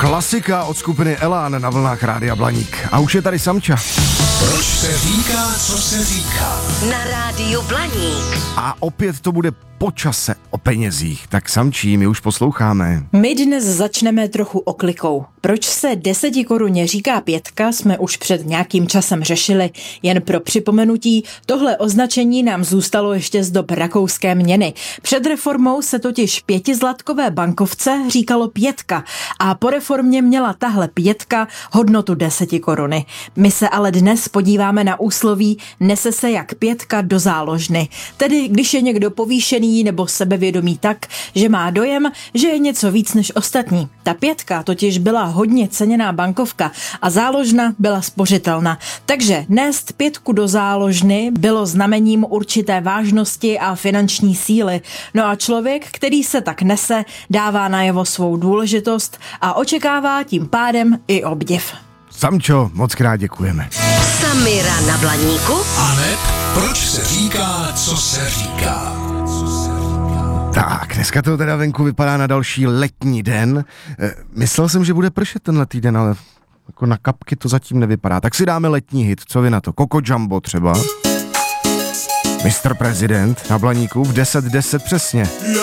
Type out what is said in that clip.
Klasika od skupiny Elán na vlnách Rádia Blaník. A už je tady Samča. Proč se říká, co se říká? Na Rádiu Blaník. A opět to bude po čase o penězích. Tak Samčí, my už posloucháme. My dnes začneme trochu oklikou. Proč se 10 koruně říká pětka, jsme už před nějakým časem řešili. Jen pro připomenutí, tohle označení nám zůstalo ještě z dob rakouské měny. Před reformou se totiž 5zlatkové bankovce říkalo pětka a po reformě měla tahle pětka hodnotu 10 koruny. My se ale dnes podíváme na úsloví nese se jak pětka do záložny. Tedy když je někdo povýšený nebo sebevědomý tak, že má dojem, že je něco víc než ostatní. Ta pětka totiž byla hodně ceněná bankovka a záložna byla spořitelná. Takže nést pětku do záložny bylo znamením určité vážnosti a finanční síly. No a člověk, který se tak nese, dává najevo svou důležitost a očekává tím pádem i obdiv. Samčo, moc krát děkujeme. Samira na Blaníku. Aneb, proč se říká, co se říká? Tak, dneska to teda venku vypadá na další letní den. Myslel jsem, že bude pršet tenhle týden, ale jako na kapky to zatím nevypadá. Tak si dáme letní hit, co vy na to? Coco Jumbo třeba. Mr. President na Blaníku v 10:10 přesně.